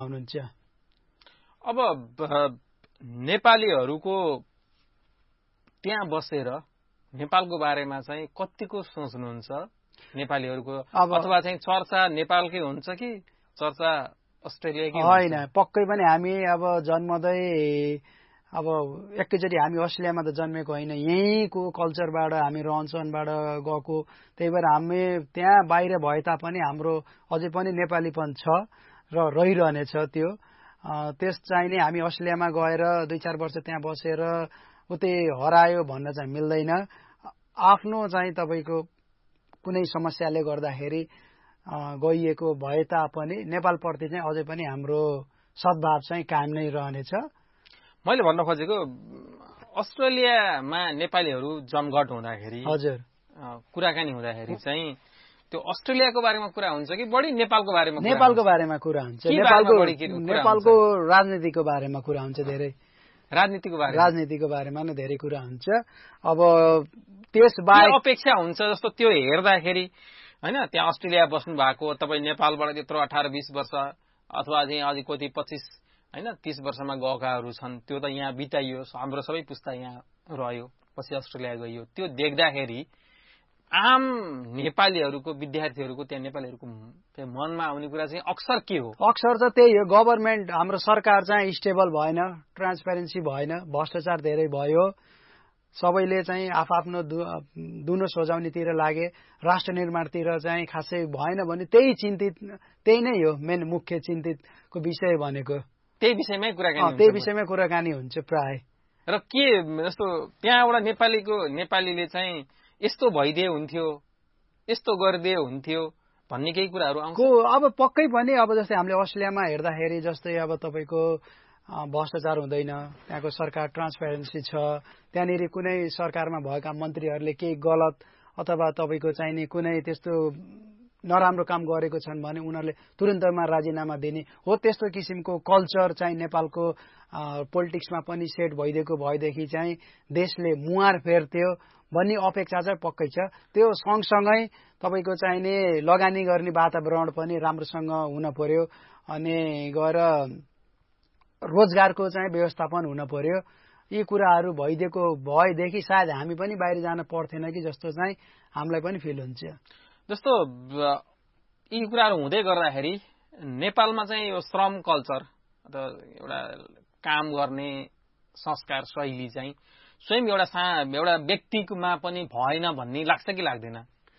हुनुहुन्छ? अब नेपालीहरूको त्यहाँ बसेर नेपालको बारेमा चाहिँ कतिको सोच्नुहुन्छ? नेपालीहरूको अथवा चाहिँ चर्चा नेपालकै हुन्छ कि चर्चा अस्ट्रेलियाकै हुन्छ? होइन, पक्कै पनि हामी अब जन्मदै अब एकैचोटि हामी अस्ट्रेलियामा त जन्मेको होइन, यहीँको कल्चरबाट हामी रहनसहनबाट गएको। त्यही भएर हामी त्यहाँ बाहिर भए तापनि हाम्रो अझै पनि नेपालीपन छ र रहिरहनेछ। त्यो त्यस चाहिँ नि हामी अस्ट्रेलियामा गएर 2-4 वर्ष त्यहाँ बसेर उतै हरायो भन्न चाहिँ मिल्दैन। आफ्नो चाहिँ तपाईँको कुनै समस्याले गर्दाखेरि गइएको भए तापनि नेपालप्रति चाहिँ अझै पनि हाम्रो सद्भाव चाहिँ कायम नै रहनेछ। मैले भन्न खोजेको अस्ट्रेलियामा नेपालीहरू जमघट हुँदाखेरि, हजुर, कुराकानी हुँदाखेरि चाहिँ त्यो अस्ट्रेलियाको बारेमा कुरा हुन्छ कि बढी नेपालको बारेमा? नेपालको बारेमा कुरा हुन्छ। नेपालको राजनीतिको बारेमा कुरा हुन्छ। धेरै राजनीतिको बारेमा नै धेरै कुरा हुन्छ। अब त्यस बाहेक अपेक्षा हुन्छ जस्तो त्यो हेर्दाखेरि हैन, त्यहाँ अस्ट्रेलिया बस्नु भएको तपाईँ नेपालबाट त्यत्रो 18-20 वर्ष अथवा चाहिँ अझै कति 25 हैन 30 वर्षमा गएकाहरू छन्। त्यो त यहाँ बिताइयो, हाम्रो सबै पुस्ता यहाँ रह्यो, पछि अस्ट्रेलिया गइयो। त्यो देख्दाखेरि आम नेपालीहरूको, विद्यार्थीहरूको, त्यहाँ नेपालीहरूको मनमा आउने कुरा चाहिँ अक्सर के हो? अक्सर त त्यही हो, गभर्नमेन्ट हाम्रो सरकार चाहिँ स्टेबल भएन, ट्रान्सपेरेन्सी भएन, भ्रष्टाचार धेरै भयो। सबैले चाहिँ आफ्नो दुनो सोझाउनेतिर लागे, राष्ट्र निर्माणतिर चाहिँ खासै भएन भने त्यही नै हो मेन मुख्य चिन्तितको विषय भनेको। त्यही विषयमै कुराकानी हुन्छ प्राय। र के जस्तो त्यहाँबाट नेपालीले चाहिँ यस्तो भइदिए हुन्थ्यो, यस्तो गरिदिए हुन्थ्यो भन्ने केही कुराहरू आउँछ? अब पक्कै पनि अब जस्तै हामीले अस्ट्रेलियामा हेर्दाखेरि जस्तै अब तपाईँको भ्रष्टाचार हुँदैन, त्यहाँको सरकार ट्रान्सपेरेन्सी छ, त्यहाँनिर कुनै सरकारमा भएका मन्त्रीहरूले केही गलत अथवा तपाईँको चाहिने कुनै त्यस्तो नराम्रो काम गरेको छन् भने उनीहरूले तुरन्तमा राजीनामा दिने हो। त्यस्तो किसिमको कल्चर चाहिँ नेपालको पोलिटिक्समा पनि सेट भइदिएको भएदेखि चाहिँ देशले मुहार फेर्थ्यो भन्ने अपेक्षा चाहिँ पक्कै छ। त्यो सँगसँगै तपाईँको चाहिने लगानी गर्ने वातावरण पनि राम्रोसँग हुन पर्यो, अनि गएर रोजगारको चाहिँ व्यवस्थापन हुन पर्यो। यी कुराहरू भइदिएको भएदेखि सायद हामी पनि बाहिर जान पर्थेन कि जस्तो चाहिँ हामीलाई पनि फिल हुन्छ। जस्तो यी कुराहरू हुँदै गर्दाखेरि नेपालमा चाहिँ यो श्रम कल्चर अथवा एउटा काम गर्ने संस्कार शैली चाहिँ स्वयं एउटा व्यक्तिमा पनि भएन भन्ने लाग्छ कि लाग्दैन?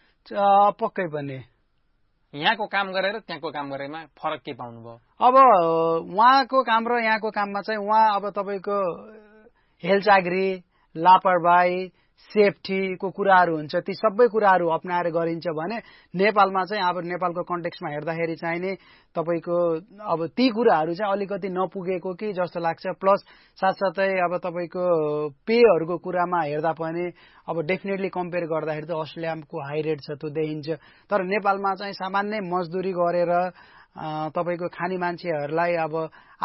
पक्कै पनि। यहाँको काम गरेर त्यहाँको काम गरेमा फरक के पाउनुभयो? अब उहाँको काम र यहाँको काममा चाहिँ उहाँ अब तपाईँको हेलचाग्री, लापरवाही, सेफ्टीको कुराहरू हुन्छ, ती सबै कुराहरू अप्नाएर गरिन्छ भने नेपालमा चाहिँ अब नेपालको कन्टेक्स्टमा हेर्दाखेरि चाहिँ नि तपाईँको अब ती कुराहरू चाहिँ अलिकति नपुगेको कि जस्तो लाग्छ। प्लस साथसाथै अब तपाईँको पेहरूको कुरामा हेर्दा पनि अब डेफिनेटली कम्पेयर गर्दाखेरि त अस्ट्रेलियाको हाई रेट छ, त्यो देखिन्छ। तर नेपालमा चाहिँ सामान्य मजदुरी गरेर तपाईँको खाने मान्छेहरूलाई अब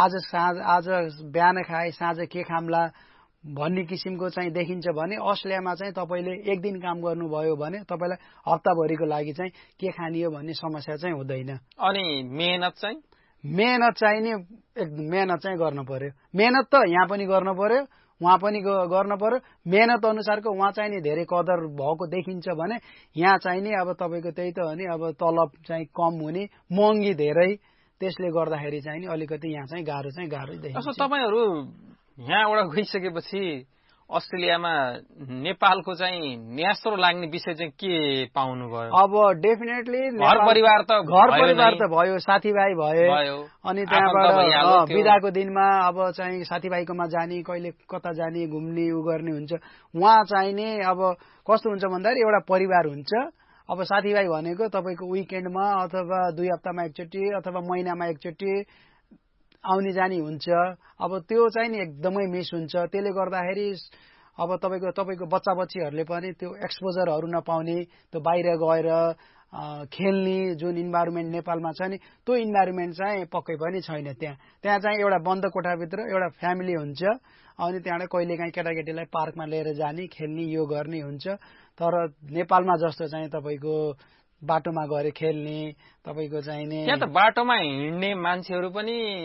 आज बिहान खाए साँझ के खाम्ला भन्ने किसिमको चाहिँ देखिन्छ भने अस्ट्रेलियामा चाहिँ तपाईँले एक दिन काम गर्नुभयो भने तपाईँलाई हप्ताभरिको लागि चाहिँ के खानियो भन्ने समस्या चाहिँ हुँदैन। अनि मेहनत चाहिँ नि मेहनत चाहिँ गर्नु पर्यो। मेहनत त यहाँ पनि गर्नु पर्यो, वहाँ पनि गर्नु पर्यो। मेहनत अनुसारको वहाँ चाहिँ नि धेरै कदर भएको देखिन्छ भने यहाँ चाहिँ नि अब तपाईँको त्यही त हो नि, अब तलब चाहिँ कम हुने, महँगी धेरै, त्यसले गर्दाखेरि चाहिँ नि अलिकति यहाँ चाहिँ गाह्रो देखिन्छ। तपाईहरु यहाँबाट गइसकेपछि अस्ट्रेलियामा नेपालको चाहिँ न्यास्रो लाग्ने विषय चाहिँ के पाउनुभयो? अब डेफिनेटली घर परिवार त भयो, साथीभाइ भए, अनि त्यहाँबाट बिदाको दिनमा अब चाहिँ साथीभाइकोमा जाने, कहिले कता जाने, घुम्ने उ गर्ने हुन्छ। वहाँ चाहिँ नि अब कस्तो हुन्छ भन्दाखेरि एउटा परिवार हुन्छ। अब साथीभाइ भनेको तपाईको विकेन्डमा अथवा 2 हप्तामा एकचोटि अथवा महिनामा एकचोटि आउने जाने हुन्छ। अब त्यो चाहिँ नि एकदमै मिस हुन्छ। त्यसले गर्दाखेरि अब तपाईको बच्चा बच्चीहरूले पनि त्यो एक्सपोजरहरू नपाउने, त्यो बाहिर गएर खेल्ने जुन इन्भाइरोमेन्ट नेपालमा छ नि त्यो इन्भाइरोमेन्ट चाहिँ पक्कै पनि छैन। त्यहाँ चाहिँ एउटा बन्द कोठाभित्र एउटा फ्यामिली हुन्छ, अनि त्यहाँबाट कहिलेकाहीँ केटाकेटीलाई पार्कमा लिएर जाने, खेल्ने, यो गर्ने हुन्छ। तर नेपालमा जस्तो चाहिँ तपाईको बाटोमा गएर खेल्ने, तपाईको चाहिँ नि त्यहाँ त बाटोमा हिँड्ने मान्छेहरू पनि